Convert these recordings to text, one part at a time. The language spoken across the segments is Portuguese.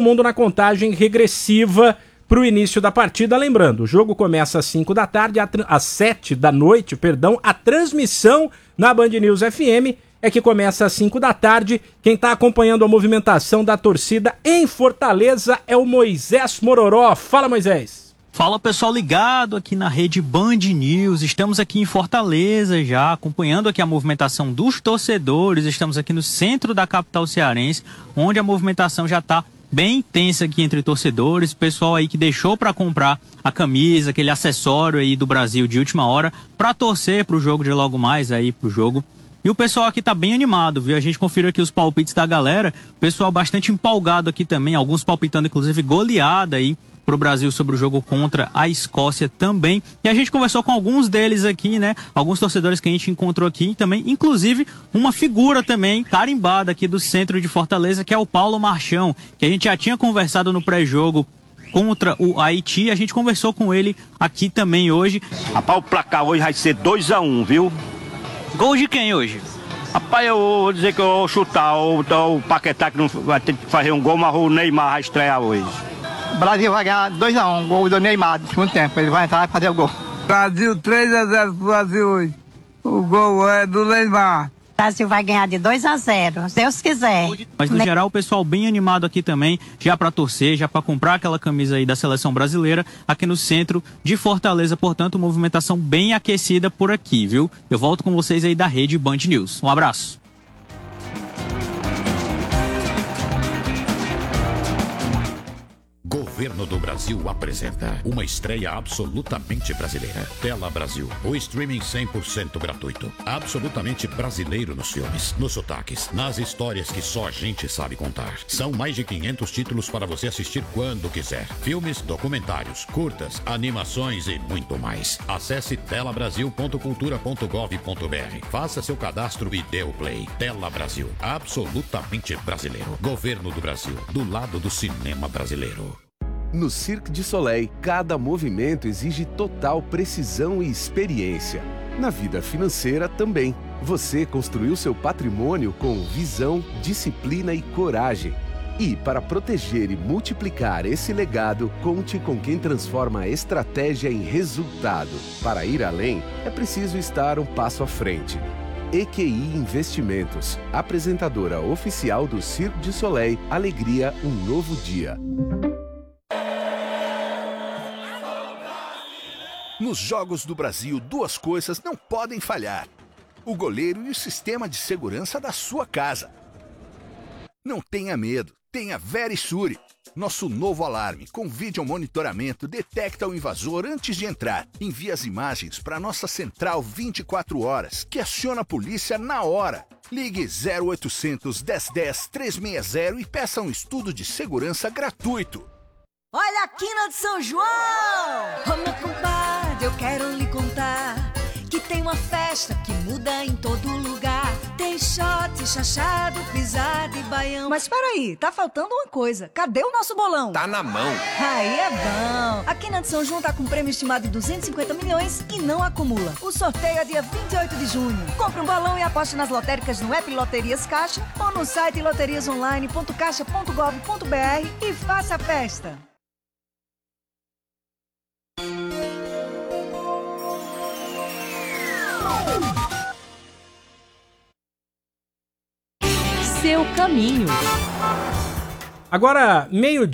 mundo na contagem regressiva para o início da partida. Lembrando, o jogo começa às 5 da tarde, às 7 da noite, a transmissão na Band News FM é que começa às 5 da tarde. Quem está acompanhando a movimentação da torcida em Fortaleza é o Moisés Mororó. Fala, Moisés. Fala, pessoal ligado aqui na rede Band News. Estamos aqui em Fortaleza já, acompanhando aqui a movimentação dos torcedores. Estamos aqui no centro da capital cearense, onde a movimentação já está bem intensa aqui entre torcedores. Pessoal aí que deixou para comprar a camisa, aquele acessório aí do Brasil de última hora, para torcer para o jogo de logo mais aí, pro jogo. E o pessoal aqui tá bem animado, viu? A gente conferiu aqui os palpites da galera. O pessoal bastante empolgado aqui também, alguns palpitando inclusive goleada aí pro Brasil sobre o jogo contra a Escócia também. E a gente conversou com alguns deles aqui, né? Alguns torcedores que a gente encontrou aqui também, inclusive uma figura também carimbada aqui do centro de Fortaleza, que é o Paulo Marchão, que a gente já tinha conversado no pré-jogo contra o Haiti. A gente conversou com ele aqui também hoje. Rapaz, o placar hoje vai ser 2-1, viu? Gol de quem hoje? Rapaz, eu vou dizer que eu vou chutar, o Paquetá que não vai ter que fazer um gol, mas o Neymar vai estrear hoje. O Brasil vai ganhar 2-1, gol do Neymar no segundo tempo, ele vai entrar e fazer o gol. Brasil 3-0 pro Brasil hoje. O gol é do Neymar. O Brasil vai ganhar de 2-0, se Deus quiser. Mas no geral o pessoal bem animado aqui também, já para torcer, já para comprar aquela camisa aí da seleção brasileira, aqui no centro de Fortaleza. Portanto, movimentação bem aquecida por aqui, viu? Eu volto com vocês aí da rede Band News. Um abraço. Governo do Brasil apresenta uma estreia absolutamente brasileira. Tela Brasil, o streaming 100% gratuito. Absolutamente brasileiro nos filmes, nos sotaques, nas histórias que só a gente sabe contar. São mais de 500 títulos para você assistir quando quiser. Filmes, documentários, curtas, animações e muito mais. Acesse telabrasil.cultura.gov.br. Faça seu cadastro e dê o play. Tela Brasil, absolutamente brasileiro. Governo do Brasil, do lado do cinema brasileiro. No Cirque du Soleil, cada movimento exige total precisão e experiência. Na vida financeira também. Você construiu seu patrimônio com visão, disciplina e coragem. E para proteger e multiplicar esse legado, conte com quem transforma a estratégia em resultado. Para ir além, é preciso estar um passo à frente. EQI Investimentos, apresentadora oficial do Cirque du Soleil, Alegria, um novo dia. Nos Jogos do Brasil, duas coisas não podem falhar: o goleiro e o sistema de segurança da sua casa. Não tenha medo, tenha Verisure. Nosso novo alarme com vídeo monitoramento detecta o invasor antes de entrar. Envia as imagens para nossa central 24 horas, que aciona a polícia na hora. Ligue 0800 1010 360 e peça um estudo de segurança gratuito. Olha a quina de São João! Ô meu compadre, eu quero lhe contar que tem uma festa que muda em todo lugar. Tem shot, chachado, pisada e baião. Mas peraí, tá faltando uma coisa. Cadê o nosso bolão? Tá na mão. Aí é bom. A quina de São João tá com um prêmio estimado de 250 milhões e não acumula. O sorteio é dia 28 de junho. Compre um balão e aposte nas lotéricas no app Loterias Caixa ou no site loteriasonline.caixa.gov.br e faça a festa. Seu caminho. Agora,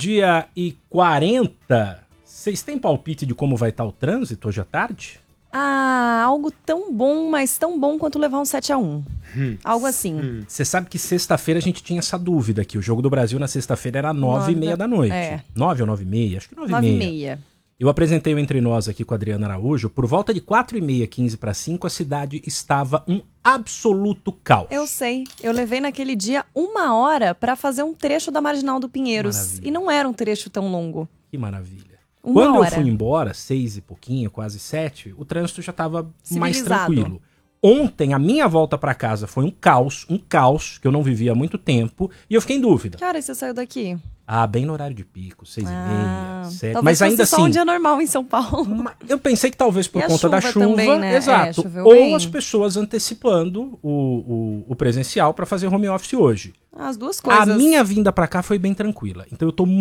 12h40. Vocês têm palpite de como vai estar o trânsito hoje à tarde? Ah, algo tão bom, mas tão bom quanto levar um 7-1. Algo assim. Você sabe que sexta-feira a gente tinha essa dúvida aqui. O Jogo do Brasil na sexta-feira era 9h30 da noite. É. 9 ou 9h30? Acho que 9h30. 9h30. Eu apresentei o Entre Nós aqui com a Adriana Araújo. Por volta de 4h30, 15 para 5, a cidade estava um absoluto caos. Eu sei. Eu levei naquele dia 1 hora para fazer um trecho da Marginal do Pinheiros. Maravilha. E não era um trecho tão longo. Que maravilha. 1 Quando hora. eu fui embora, 6 e pouquinho, quase 7, o trânsito já estava mais Civilizado. tranquilo. Ontem, a minha volta para casa foi um caos que eu não vivia há muito tempo, e eu fiquei em dúvida. Que hora você saiu daqui? Ah, bem no horário de pico, 6h30, 7. Talvez Mas ainda fosse só assim, um dia normal em São Paulo. eu pensei que talvez por E a conta da chuva chuva, também, né? exato, É, choveu ou bem. as pessoas antecipando o presencial para fazer home office hoje. As duas coisas. A minha vinda para cá foi bem tranquila, então eu tô